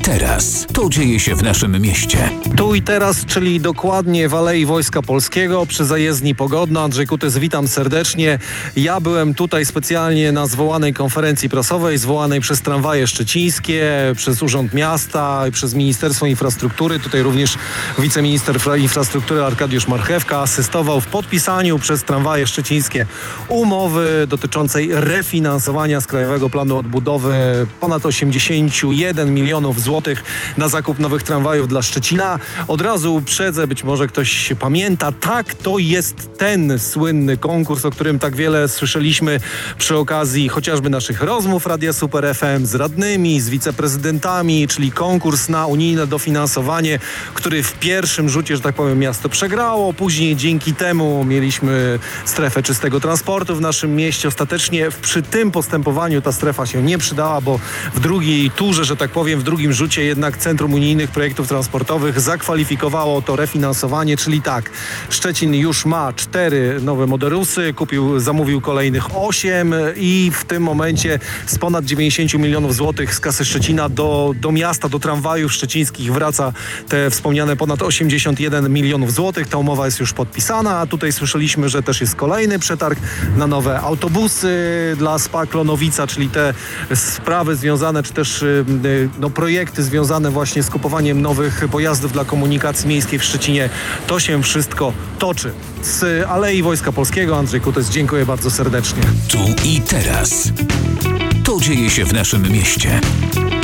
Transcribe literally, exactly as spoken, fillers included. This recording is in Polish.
teraz. To dzieje się w naszym mieście. Tu i teraz, czyli dokładnie w Alei Wojska Polskiego przy zajezdni Pogodna. Andrzej Kutys, witam serdecznie. Ja byłem tutaj specjalnie na zwołanej konferencji prasowej, zwołanej przez Tramwaje Szczecińskie, przez Urząd Miasta i przez Ministerstwo Infrastruktury. Tutaj również wiceminister infrastruktury Arkadiusz Marchewka asystował w podpisaniu przez Tramwaje Szczecińskie umowy dotyczącej refinansowania z Krajowego Planu Odbudowy ponad osiemdziesiąt jeden milionów złotych na zakup nowych tramwajów dla Szczecina. Od razu uprzedzę, być może ktoś się pamięta, tak, to jest ten słynny konkurs, o którym tak wiele słyszeliśmy przy okazji chociażby naszych rozmów Radia Super F M z radnymi, z wiceprezydentami, czyli konkurs na unijne dofinansowanie, który w pierwszym rzucie, że tak powiem, miasto przegrało. Później dzięki temu mieliśmy strefę czystego transportu w naszym mieście. Ostatecznie przy tym postępowaniu ta strefa się nie przydała, bo w drugiej turze, że tak powiem, w drugim rzucie jednak Centrum Unijnych Projektów Transportowych zakwalifikowało to refinansowanie, czyli tak, Szczecin już ma cztery nowe Moderusy, kupił, zamówił kolejnych osiem i w tym momencie z ponad dziewięćdziesiąt milionów złotych z kasy Szczecina do, do miasta, do tramwajów szczecińskich wraca te wspomniane ponad osiemdziesiąt jeden milionów złotych. Ta umowa jest już podpisana, a tutaj słyszeliśmy, że też jest kolejny przetarg na nowe autobusy dla S P A Klonowica, czyli te sprawy związane, czy też no, projekty związane właśnie z kupowaniem nowych pojazdów dla komunikacji miejskiej w Szczecinie. To się wszystko toczy. Z Alei Wojska Polskiego Andrzej Kutys, dziękuję bardzo serdecznie. Tu i teraz. To dzieje się w naszym mieście.